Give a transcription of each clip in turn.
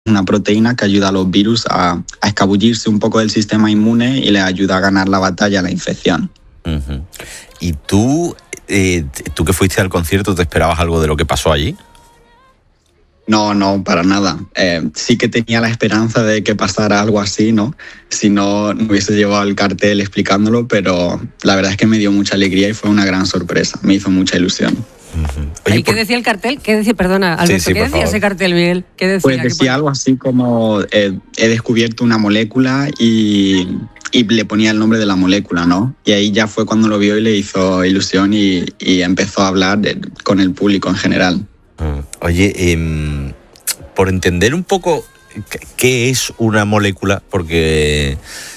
una proteína que ayuda a los virus a escabullirse un poco del sistema inmune y les ayuda a ganar la batalla a la infección. Uh-huh. ¿Y tú que fuiste al concierto, te esperabas algo de lo que pasó allí? No, para nada. Sí que tenía la esperanza de que pasara algo así, ¿no? Si no, no hubiese llevado el cartel explicándolo, pero la verdad es que me dio mucha alegría y fue una gran sorpresa. Me hizo mucha ilusión. Oye, ¿y qué decía el cartel? ¿Qué decía, perdona, Alberto, sí, ¿qué decía ese cartel, Miguel? ¿Qué decía? Pues decía algo así como, he descubierto una molécula y le ponía el nombre de la molécula, ¿no? Y ahí ya fue cuando lo vio y le hizo ilusión y empezó a hablar con el público en general. Oye, por entender un poco qué es una molécula, porque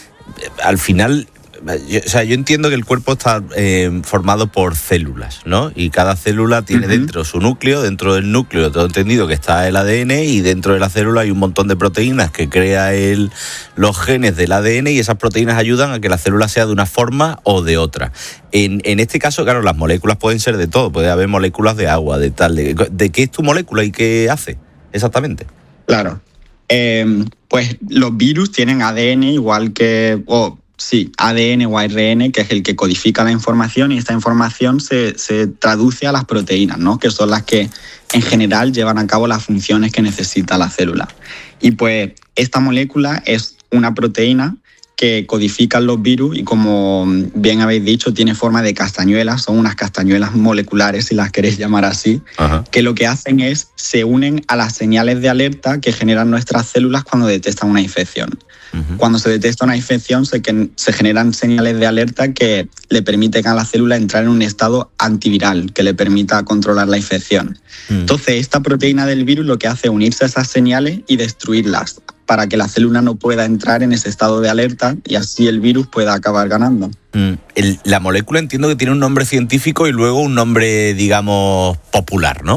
al final, yo entiendo que el cuerpo está formado por células, ¿no? Y cada célula tiene dentro su núcleo, dentro del núcleo tengo entendido que está el ADN y dentro de la célula hay un montón de proteínas que crea los genes del ADN y esas proteínas ayudan a que la célula sea de una forma o de otra. En este caso, claro, las moléculas pueden ser de todo, puede haber moléculas de agua, de tal. ¿De qué es tu molécula y qué hace exactamente? Claro. Pues los virus tienen ADN igual que... Sí, ADN o ARN, que es el que codifica la información y esta información se traduce a las proteínas, ¿no? Que son las que en general llevan a cabo las funciones que necesita la célula. Y pues esta molécula es una proteína que codifican los virus y, como bien habéis dicho, tiene forma de castañuelas, son unas castañuelas moleculares, si las queréis llamar así, que lo que hacen es se unen a las señales de alerta que generan nuestras células cuando detectan una infección. Cuando se detecta una infección se generan señales de alerta que le permiten a la célula entrar en un estado antiviral que le permita controlar la infección. Entonces, esta proteína del virus lo que hace es unirse a esas señales y destruirlas para que la célula no pueda entrar en ese estado de alerta y así el virus pueda acabar ganando. La molécula entiendo que tiene un nombre científico y luego un nombre, digamos, popular, ¿no?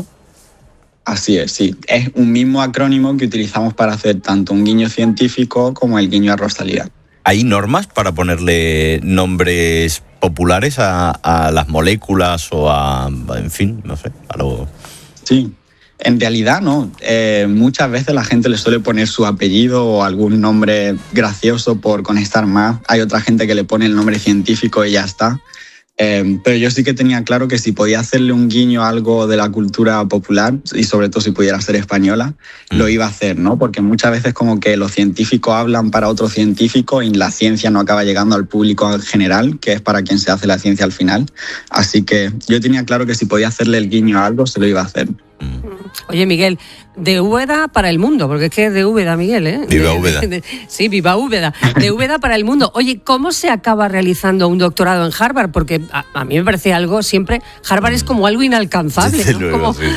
Así es, sí. Es un mismo acrónimo que utilizamos para hacer tanto un guiño científico como el guiño a Rosalía. ¿Hay normas para ponerle nombres populares a las moléculas o en fin, no sé, a lo... Sí, en realidad no. Muchas veces la gente le suele poner su apellido o algún nombre gracioso por conectar más. Hay otra gente que le pone el nombre científico y ya está. Pero yo sí que tenía claro que si podía hacerle un guiño a algo de la cultura popular y sobre todo si pudiera ser española, lo iba a hacer, ¿no? Porque muchas veces como que los científicos hablan para otros científicos y la ciencia no acaba llegando al público en general, que es para quien se hace la ciencia al final. Así que yo tenía claro que si podía hacerle el guiño a algo, se lo iba a hacer. Oye, Miguel, de Úbeda para el mundo, porque es que es de Úbeda, Miguel, ¿eh? Viva Úbeda. Sí, viva Úbeda. De Úbeda para el mundo. Oye, ¿cómo se acaba realizando un doctorado en Harvard? Porque a mí me parece algo siempre... Harvard es como algo inalcanzable, desde ¿no? luego, Como...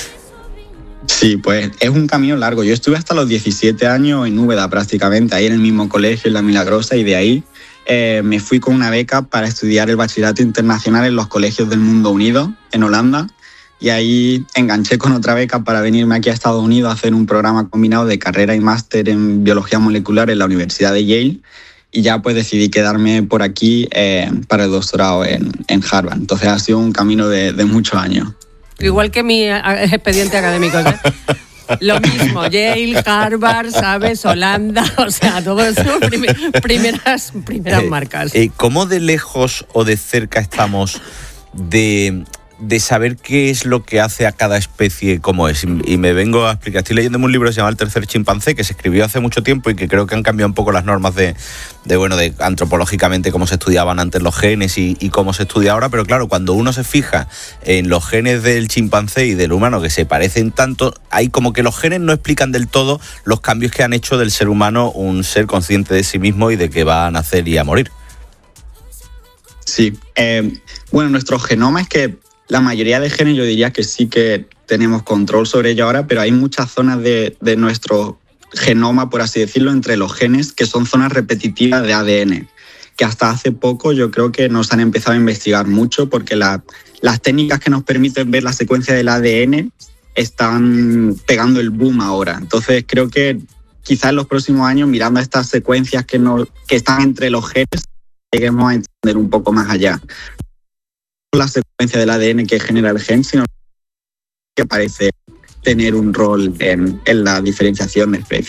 Sí, pues es un camino largo. Yo estuve hasta los 17 años en Úbeda prácticamente, ahí en el mismo colegio, en La Milagrosa, y de ahí me fui con una beca para estudiar el bachillerato internacional en los colegios del Mundo Unido, en Holanda. Y ahí enganché con otra beca para venirme aquí a Estados Unidos a hacer un programa combinado de carrera y máster en biología molecular en la Universidad de Yale. Y ya pues decidí quedarme por aquí para el doctorado en Harvard. Entonces ha sido un camino de muchos años. Igual que mi expediente académico, ¿eh? Lo mismo, Yale, Harvard, ¿sabes? Holanda, o sea, todo eso, primeras marcas. ¿Cómo de lejos o de cerca estamos de saber qué es lo que hace a cada especie como es? Y me vengo a explicar, estoy leyendo un libro que se llama El tercer chimpancé, que se escribió hace mucho tiempo y que creo que han cambiado un poco las normas de antropológicamente cómo se estudiaban antes los genes y cómo se estudia ahora, pero claro, cuando uno se fija en los genes del chimpancé y del humano que se parecen tanto, hay como que los genes no explican del todo los cambios que han hecho del ser humano un ser consciente de sí mismo y de que va a nacer y a morir. Sí, bueno, nuestro genoma es que la mayoría de genes yo diría que sí que tenemos control sobre ello ahora, pero hay muchas zonas de nuestro genoma, por así decirlo, entre los genes que son zonas repetitivas de ADN, que hasta hace poco yo creo que nos han empezado a investigar mucho porque las técnicas que nos permiten ver la secuencia del ADN están pegando el boom ahora. Entonces creo que quizás en los próximos años, mirando estas secuencias que están entre los genes, lleguemos a entender un poco más allá la secuencia del ADN que genera el gen, sino que aparece tener un rol en la diferenciación de especies.